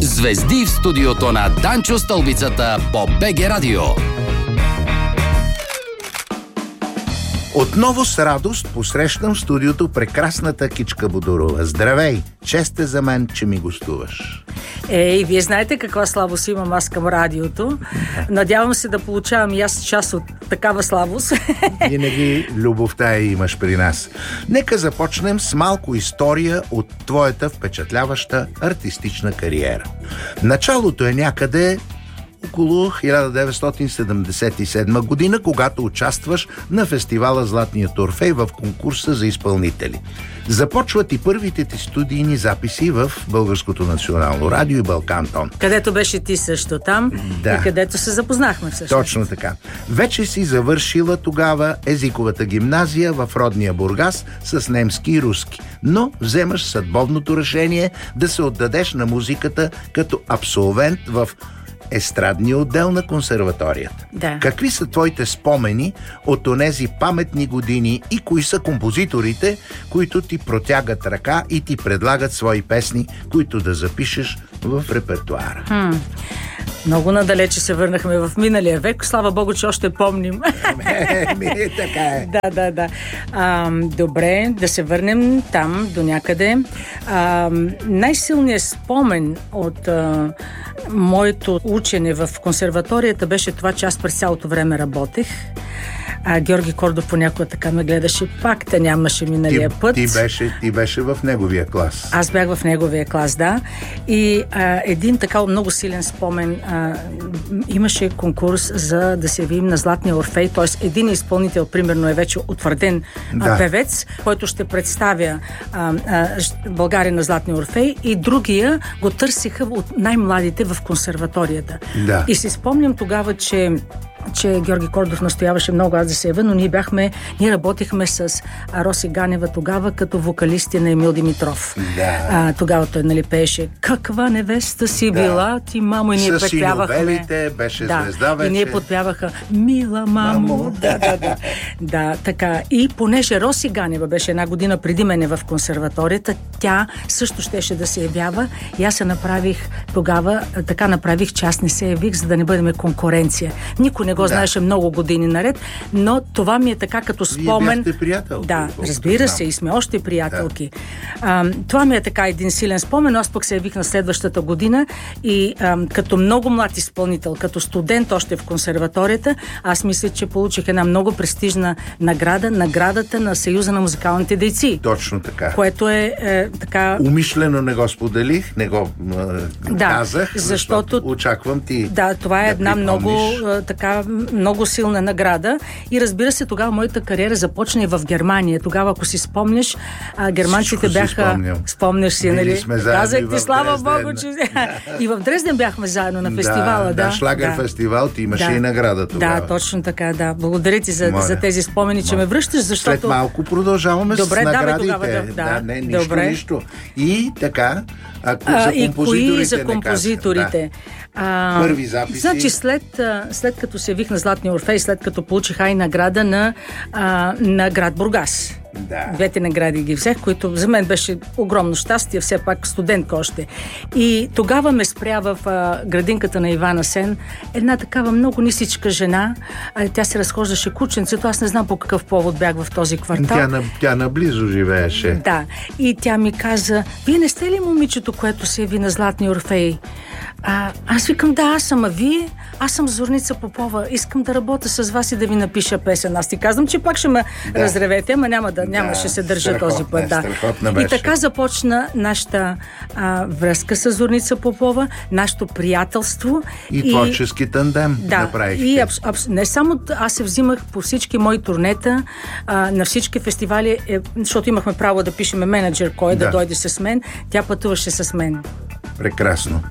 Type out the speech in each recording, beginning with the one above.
Звезди в студиото на Данчо Стълбицата по БГ Радио. Отново с радост посрещам в студиото прекрасната Кичка Бодорова. Здравей! Чест е за мен, че ми гостуваш. Вие знаете каква слабост имам аз към радиото. Надявам се да получавам и аз част от такава слабост. Винаги любовта имаш при нас. Нека започнем с малко история от твоята впечатляваща артистична кариера. Началото е някъде около 1977 година, когато участваш на фестивала Златният Орфей в конкурса за изпълнители. Започват и първите ти студийни записи в Българското национално радио и Балкантон. Където беше ти също там, да. И където се запознахме всъщност. Точно така. Вече си завършила тогава езиковата гимназия в родния Бургас с немски и руски, но вземаш съдбовното решение да се отдадеш на музиката като абсолвент в естрадния отдел на консерваторията. Да. Какви са твоите спомени от онези паметни години и кои са композиторите, които ти протягат ръка и ти предлагат свои песни, които да запишеш в репертуара? Много надалече се върнахме в миналия век. Слава Богу, че още помним. Така е. Да. Добре, да се върнем там до някъде. Най-силният спомен от моето учене в консерваторията беше това, че аз през цялото време работех. Георги Кордов понякога така ме гледаше, пак те нямаше миналия път. Ти беше в неговия клас. Аз бях в неговия клас, да. И един така много силен спомен. Имаше конкурс за да се явим на Златния Орфей, т.е. един изпълнител, примерно, е вече утвърден певец, който ще представя България на Златния Орфей, и другия го търсиха от най-младите в консерваторията. Да. И си спомням тогава, че Георги Кордов настояваше много аз да се ява, но ние работихме с Роси Ганева тогава като вокалисти на Емил Димитров. Да. Тогава той пееше "Каква невеста си била ти, мамо", и ние подпявахме. С синовелите беше звезда вече. И ние подпяваха "Мила мамо". Да, така. И понеже Роси Ганева беше една година преди мене в консерваторията, тя също щеше да се явява, и аз се направих тогава, така направих, че аз не се явих, за да не бъдем конкуренция. Никой не го знаеше много години наред, но това ми е така като спомен. Вие бяхте приятелки. Да, разбира се, и сме още приятелки. Да. Това ми е така един силен спомен. Аз пък се явих на следващата година и като много млад изпълнител, като студент още в консерваторията, аз мисля, че получих една много престижна наградата на Съюза на музикалните дейци. Точно така. Което е така... Умишлено не го споделих, не го казах, защото очаквам ти. Да, това е една много силна награда. И разбира се, тогава моята кариера започна и в Германия. Тогава, ако си спомняш, германците бяха... Спомняш си, нали? Казах ти, слава Богу, че... И в Дрезден бяхме заедно на фестивала. Да, Шлагер фестивал, ти имаше и награда тогава. Да, точно така, да. Благодаря ти за тези спомени, че ме връщаш, защото... След малко продължаваме с наградите. Нищо. И така, кои за композиторите? Първи записи. Значи след като се явих на Златния Орфей, след като получих награда на град Бургас. Да. Двете награди ги взех, които за мен беше огромно щастие, все пак студентка още. И тогава ме спря в градинката на Иван Асен една такава много нисичка жена. Тя се разхождаше кученцето, аз не знам по какъв повод бях в този квартал. Тя наблизо живееше. Да. И тя ми каза: "Вие не сте ли момичето, което се яви на Златния Орфей?" Аз викам: "Да, аз съм, а вие?" "Аз съм Зорница Попова, искам да работя с вас и да ви напиша песен." Аз ти казвам, че пак ще ме разревете, ама ще се държа този път. Да. И така започна нашата връзка с Зорница Попова, нашето приятелство. И творчески тандем направихте. И не само аз се взимах по всички мои турнета, на всички фестивали, защото имахме право да пишеме менеджер, кой да дойде с мен, тя пътуваше с мен. Прекрасно.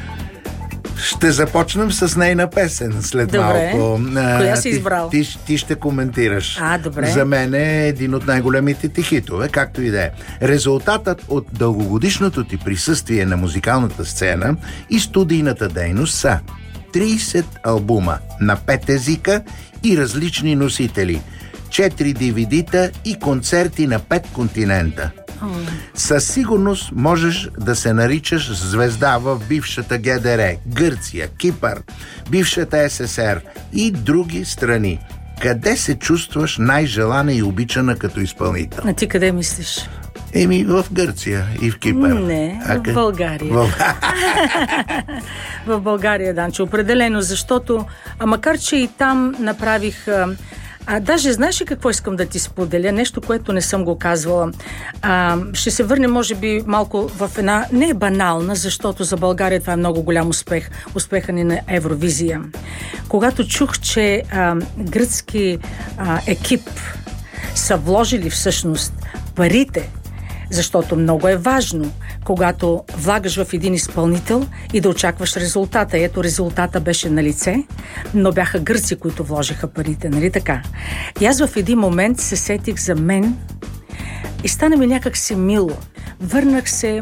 Ще започнем с нейна песен след малко. Коя си избрал? Ти ще коментираш. Добре. За мен е един от най-големите ти хитове, както и да е. Резултатът от дългогодишното ти присъствие на музикалната сцена и студийната дейност са 30 албума на 5 езика и различни носители, 4 DVD-та и концерти на 5 континента. Със сигурност можеш да се наричаш звезда в бившата ГДР, Гърция, Кипър, бившата СССР и други страни. Къде се чувстваш най-желана и обичана като изпълнител? А ти къде мислиш? В Гърция и в Кипър. Не, в България. В България, Данчо, определено, защото, макар че и там направих... даже знаеш ли какво искам да ти споделя? Нещо, което не съм го казвала. Ще се върне, може би, малко в една... Не е банална, защото за България това е много голям успех. Успеха ни на Евровизия. Когато чух, че гръцки екип са вложили всъщност парите, защото много е важно, когато влагаш в един изпълнител и да очакваш резултата. Ето, резултата беше на лице, но бяха гърци, които вложиха парите, нали така? И аз в един момент се сетих за мен и стана ми някак си мило. Върнах се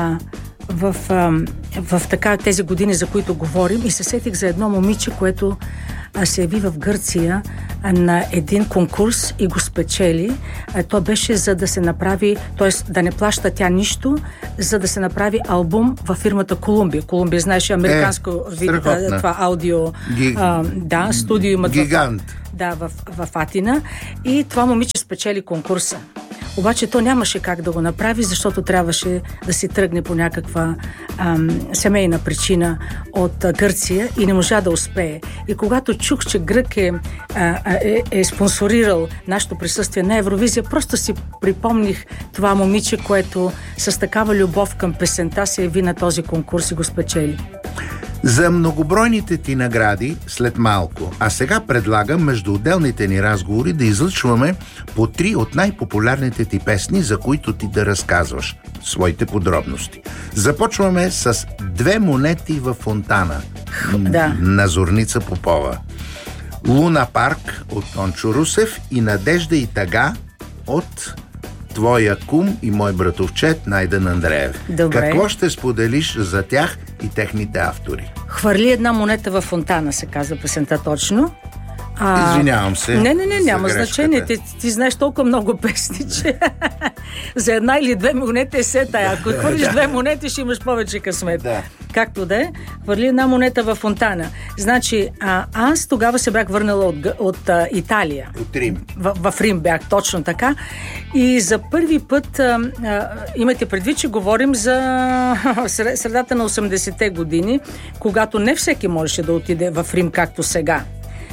в така тези години, за които говорим, и се сетих за едно момиче, което се яви в Гърция на един конкурс и го спечели. То беше за да се направи, т.е. да не плаща тя за да се направи албум във фирмата Колумбия. Колумбия, знаеш, американско това аудио студио имат гигант. В Атина. И това момиче спечели конкурса. Обаче то нямаше как да го направи, защото трябваше да си тръгне по някаква семейна причина от Гърция и не можа да успее. И когато чух, че Грък е спонсорирал нашето присъствие на Евровизия, просто си припомних това момиче, което с такава любов към песента се яви на този конкурс и го спечели. За многобройните ти награди след малко, а сега предлагам между отделните ни разговори да излъчваме по 3 от най-популярните ти песни, за които ти да разказваш своите подробности. Започваме с 2 монети във фонтана на Зорница Попова, Луна парк от Тончо Русев и Надежда и тъга от твоя кум и мой братовчет Найден Андреев. Добре. Какво ще споделиш за тях и техните автори? Хвърли една монета във фонтана, се казва песента точно. Извинявам се. Не, няма значение. Ти знаеш толкова много песни, че за една или 2 монети е сета. Ако хвърлиш 2 монети, ще имаш повече късмет. Да. Както да е, хвърли една монета във фонтана. Значи, аз тогава се бях върнала от Италия. От Рим. В Рим бях, точно така. И за първи път, имате предвид, че говорим за средата на 80-те години, когато не всеки можеше да отиде в Рим, както сега.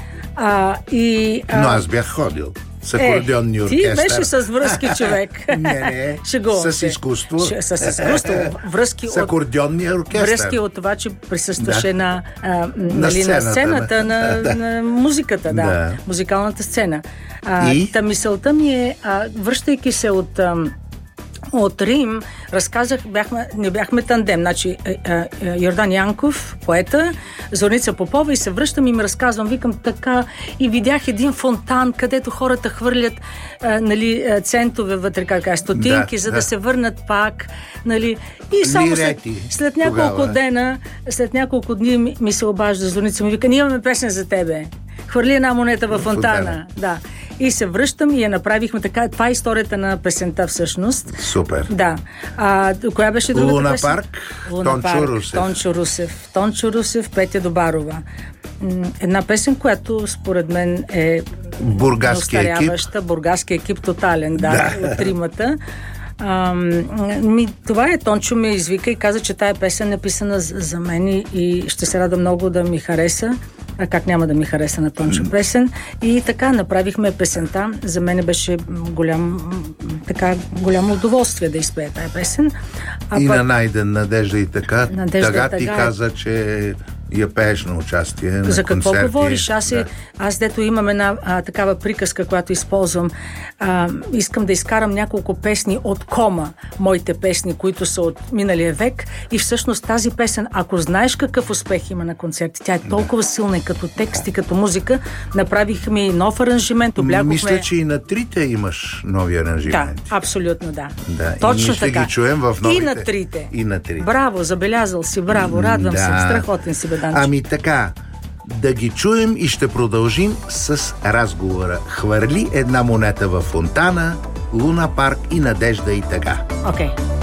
Но аз бях ходил с акордеонния оркестър. Ти беше с връзки, човек. Не, с изкуство. С изкуство. Връзки с акордеонния оркестър. Връзки от това, че присъстваше на сцената, на музиката, музикалната сцена. Та мисълта ми е, връщайки се от Рим, разказах, не бяхме тандем. Значи, Йордан Янков, поета, Зорница Попова, и се връщам и ми разказвам, викам така, и видях един фонтан, където хората хвърлят центове вътре, стотинки, за да се върнат пак. И само след няколко дни ми се обажда Зорница, ми вика, ние имаме песен за тебе. Хвърли една монета във фонтана. Да. И се връщам и я направихме така. Това е историята на песента всъщност. Супер. Да. Коя беше другата Луна песен? парк, Тончо Русев. Тончо Русев, Петя Добарова. Една песен, която според мен е неостаряваща. Бургаски екип тотален, от тримата. Това е, Тончо ме извика и каза, че тая песен е написана за мен и ще се рада много да ми хареса. Как няма да ми хареса на Тончо песен. И така направихме песента. За мен беше голямо удоволствие да изпея тая песен. На Найден, Надежда и така. Тъга ти каза, че я пееш на участие на за какво концерти. Говориш? Аз дето имам една такава приказка, която използвам. Искам да изкарам няколко песни от кома, моите песни, които са от миналия век, и всъщност тази песен, ако знаеш какъв успех има на концерти, тя е толкова силна и като текст и като музика. Направихме и нов аранжимент, облякохме... Мисля, че и на трите имаш нови аранжименти. Да, абсолютно да. Точно така. И ще ги чуем в новите. И на трите. Браво, забелязал си, браво, радвам се, страхотен си, бе, Данчо. Така, да ги чуем и ще продължим с разговора. Хвърли една монета във фонтана Луна парк и Надежда и тъга. Окей.